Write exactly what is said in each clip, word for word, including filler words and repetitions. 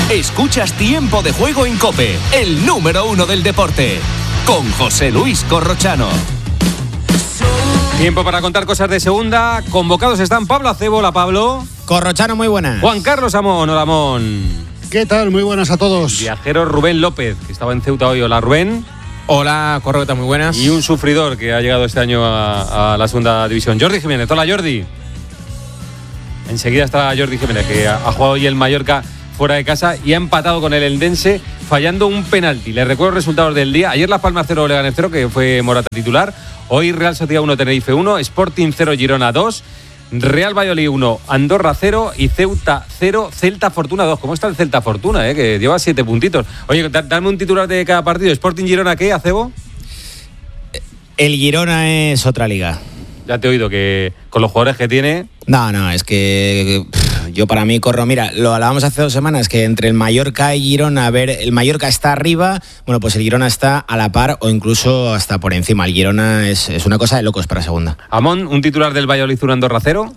Escuchas Tiempo de Juego en COPE, el número uno del deporte, con José Luis Corrochano. Tiempo para contar cosas de segunda. Convocados están Pablo Acebo. Hola, Pablo. Corrochano, muy buenas. Juan Carlos Amón. Hola, Amón. ¿Qué tal? Muy buenas a todos. Viajero Rubén López, que estaba en Ceuta hoy. Hola, Rubén. Hola, Corrota, muy buenas. Y un sufridor que ha llegado este año a, a la segunda división, Jordi Jiménez. Hola, Jordi. Enseguida está Jordi Jiménez, que ha, ha jugado hoy el Mallorca fuera de casa y ha empatado con el Eldense fallando un penalti. Les recuerdo los resultados del día. Ayer Las Palmas cero, Leganés cero, que fue Morata titular. Hoy Real Sociedad uno, Tenerife uno, Sporting cero, Girona dos, Real Valladolid uno, Andorra cero y Ceuta cero, Celta Fortuna dos. ¿Cómo está el Celta Fortuna, eh? Que lleva siete puntitos? Oye, dame un titular de cada partido. Sporting Girona, ¿qué, Acebo? El Girona es otra liga. Ya te he oído que con los jugadores que tiene... No, no, es que pff, yo para mí corro... Mira, lo hablábamos hace dos semanas, que entre el Mallorca y Girona, a ver, el Mallorca está arriba, bueno, pues el Girona está a la par o incluso hasta por encima. El Girona es, es una cosa de locos para segunda. Amón, un titular del Valladolid uno, Andorra cero.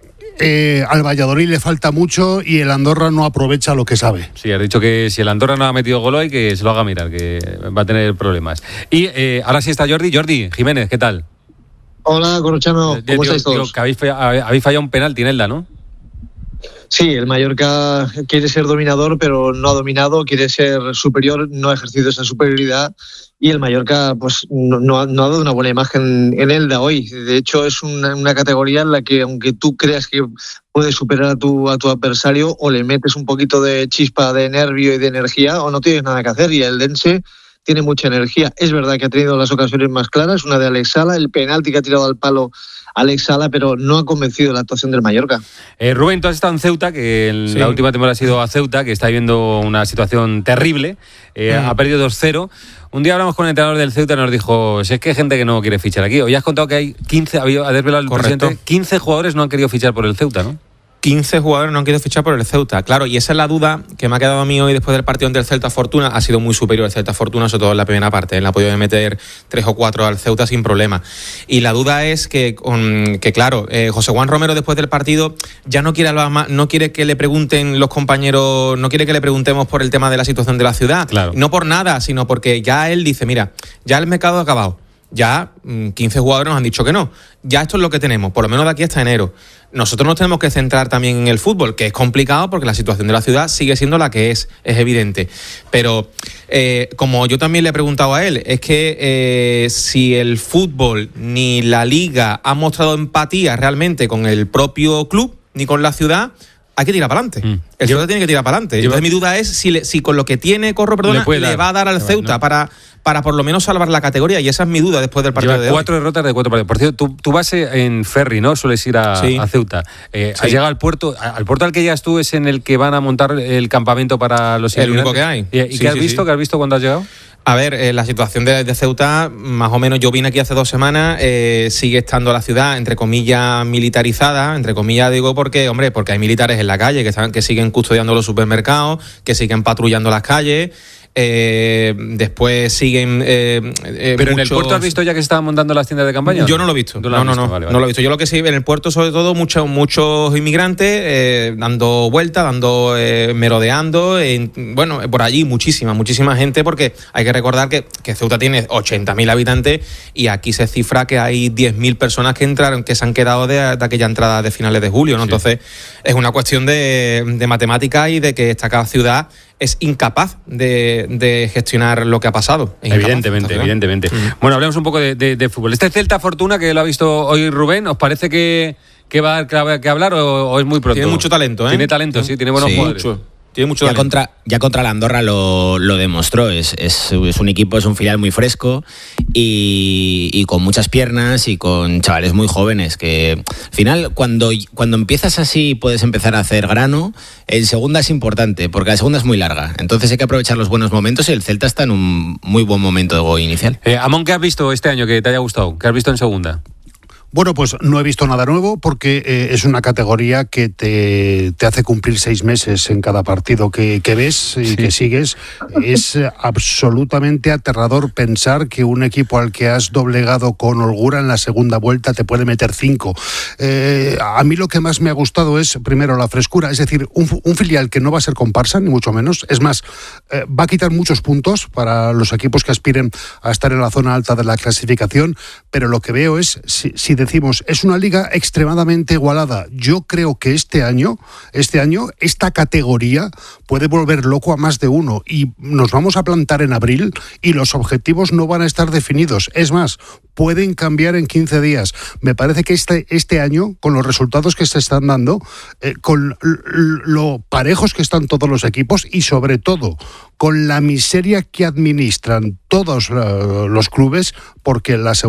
Eh, al Valladolid le falta mucho y el Andorra no aprovecha lo que sabe. Sí, has dicho que si el Andorra no ha metido gol hoy, que se lo haga mirar, que va a tener problemas. Y eh, ahora sí está Jordi. Jordi Jiménez, ¿qué tal? Hola, Corrochano, ¿cómo digo, estáis todos? Digo, que habéis, fallado, habéis fallado un penalti en Elda, ¿no? Sí, el Mallorca quiere ser dominador, pero no ha dominado, quiere ser superior, no ha ejercido esa superioridad, y el Mallorca pues no, no, ha, no ha dado una buena imagen en Elda hoy. De hecho, es una, una categoría en la que, aunque tú creas que puedes superar a tu, a tu adversario, o le metes un poquito de chispa de nervio y de energía, o no tienes nada que hacer, y el Eldense tiene mucha energía. Es verdad que ha tenido las ocasiones más claras, una de Alex Sala, el penalti que ha tirado al palo Alex Sala, pero no ha convencido la actuación del Mallorca. Eh, Rubén, tú has estado en Ceuta, que en sí. la última temporada ha sido a Ceuta, que está viviendo una situación terrible, eh, mm. ha perdido dos cero. Un día hablamos con el entrenador del Ceuta y nos dijo, si es que hay gente que no quiere fichar aquí. Hoy has contado que hay quince, había desvelado el Correcto. presidente, quince jugadores no han querido fichar por el Ceuta, ¿no? quince jugadores no han querido fichar por el Ceuta. Claro, y esa es la duda que me ha quedado a mí hoy después del partido del Celta Fortuna. Ha sido muy superior el Celta Fortuna, sobre todo en la primera parte. Él ha podido meter tres o cuatro al Ceuta sin problema. Y la duda es que, con, que claro, eh, José Juan Romero después del partido ya no quiere hablar más, no quiere que le pregunten los compañeros, no quiere que le preguntemos por el tema de la situación de la ciudad. Claro. No por nada, sino porque ya él dice, mira, ya el mercado ha acabado. Ya quince jugadores nos han dicho que no. Ya esto es lo que tenemos, por lo menos de aquí hasta enero. Nosotros nos tenemos que centrar también en el fútbol, que es complicado porque la situación de la ciudad sigue siendo la que es, es evidente. Pero eh, como yo también le he preguntado a él, es que eh, si el fútbol ni la liga han mostrado empatía realmente con el propio club ni con la ciudad, hay que tirar para adelante. Mm. El Ceuta tiene que tirar para adelante. Entonces mi duda es si, le, si con lo que tiene Corro, perdona, le, le va a dar al Ceuta no. para, para por lo menos salvar la categoría, y esa es mi duda después del partido Lleva de hoy. Cuatro derrotas de cuatro partidos. Por cierto, tú, tú vas en ferry, ¿no? Sueles ir a, sí. a Ceuta. Eh, sí. ¿Has llegado al puerto? ¿Al puerto al que llegas tú es en el que van a montar el campamento para los El único que hay. ¿Y, y sí, qué has sí, visto? Sí. ¿Qué has visto cuando has llegado? A ver, eh, la situación de, de Ceuta, más o menos, yo vine aquí hace dos semanas, eh, sigue estando la ciudad, entre comillas, militarizada, entre comillas digo porque, hombre, porque hay militares en la calle que, están, que siguen custodiando los supermercados, que siguen patrullando las calles. Eh, después siguen eh, eh, pero muchos... en el puerto has visto ya que se estaban montando las tiendas de campaña. Yo no lo he visto, no, no, no, visto? no, vale, vale. no lo he visto. Yo lo que sí, en el puerto sobre todo muchos muchos inmigrantes eh, dando vueltas, dando eh, merodeando, eh, bueno, por allí muchísima, muchísima gente, porque hay que recordar que, que Ceuta tiene ochenta mil habitantes y aquí se cifra que hay diez mil personas que entraron, que se han quedado de, de aquella entrada de finales de julio, ¿no? Sí. Entonces es una cuestión de, de matemática y de que esta cada ciudad es incapaz de, de gestionar lo que ha pasado. Es evidentemente, incapaz, evidentemente. Mm. Bueno, hablemos un poco de, de, de fútbol. Este Celta Fortuna, que lo ha visto hoy Rubén, ¿os parece que, que va a haber que hablar o, o es muy pronto? Tiene mucho talento, ¿eh? Tiene talento, sí, tiene buenos sí. jugadores. Mucho. Tiene mucho ya, contra, ya contra la Andorra lo, lo demostró. Es, es, es un equipo, es un filial muy fresco y, y con muchas piernas y con chavales muy jóvenes que al final cuando, cuando empiezas así puedes empezar a hacer grano. En segunda es importante porque la segunda es muy larga, entonces hay que aprovechar los buenos momentos y el Celta está en un muy buen momento inicial. eh, Amón, ¿qué has visto este año que te haya gustado? ¿Qué has visto en segunda? Bueno, pues no he visto nada nuevo porque eh, es una categoría que te, te hace cumplir seis meses en cada partido que, que ves y sí. que sigues. Es absolutamente aterrador pensar que un equipo al que has doblegado con holgura en la segunda vuelta te puede meter cinco. Eh, a mí lo que más me ha gustado es, primero, la frescura. Es decir, un, un filial que no va a ser comparsa, ni mucho menos. Es más, eh, va a quitar muchos puntos para los equipos que aspiren a estar en la zona alta de la clasificación, pero lo que veo es, si, si decimos, es una liga extremadamente igualada. Yo creo que este año, este año, esta categoría puede volver loco a más de uno y nos vamos a plantar en abril y los objetivos no van a estar definidos. Es más, pueden cambiar en quince días. Me parece que este, este año, con los resultados que se están dando, eh, con lo parejos que están todos los equipos y sobre todo con la miseria que administran todos uh, los clubes, porque la